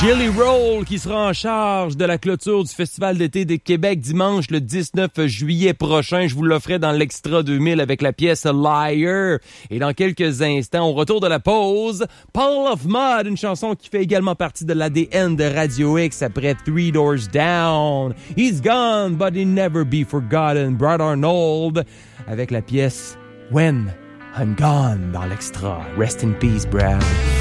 Jelly Roll qui sera en charge de la clôture du Festival d'été de Québec dimanche le 19 juillet prochain. Je vous l'offrais dans l'Extra 2000 avec la pièce Liar. Et dans quelques instants, au retour de la pause, Puddle of Mudd, une chanson qui fait également partie de l'ADN de Radio X après Three Doors Down. He's gone, but he'll never be forgotten. Brad Arnold avec la pièce When I'm Gone dans l'Extra. Rest in peace, Brad.